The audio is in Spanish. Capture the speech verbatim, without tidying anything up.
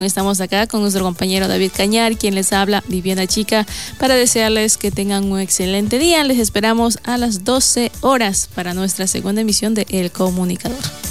Estamos acá con nuestro compañero David Cañar, quien les habla, Viviana Chica, para desearles que tengan un excelente día. Les esperamos a las doce horas para nuestra segunda emisión de El Comunicador.